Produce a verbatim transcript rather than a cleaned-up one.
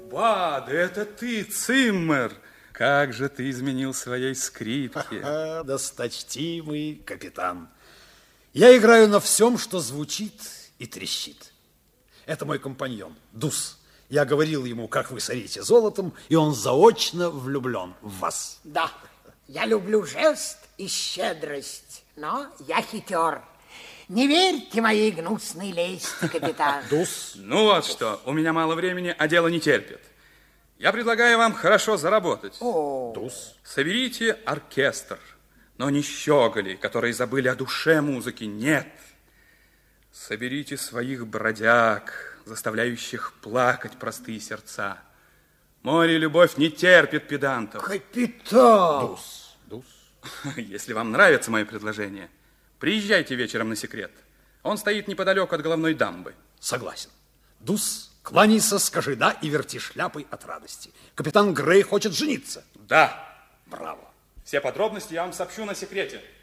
Ба, да это ты, Циммер. Как же ты изменил своей скрипке. Ага, досточтимый капитан. Я играю на всем, что звучит и трещит. Это мой компаньон, Дус. Я говорил ему, как вы сорите золотом, и он заочно влюблен в вас. Да, я люблю жест и щедрость, но я хитер. Не верьте моей гнусной лести, капитан. Дус. Ну вот что, у меня мало времени, а дело не терпит. Я предлагаю вам хорошо заработать. О. Дус. Соберите оркестр, но не щеголи, которые забыли о душе музыки, нет. Соберите своих бродяг, заставляющих плакать простые сердца. Море любовь не терпит педантов. Капитан! Дус. Дус. Если вам нравится мое предложение, приезжайте вечером на секрет. Он стоит неподалеку от головной дамбы. Согласен. Дус, кланяйся, скажи «да» и верти шляпой от радости. Капитан Грей хочет жениться. Да. Браво. Все подробности я вам сообщу на секрете.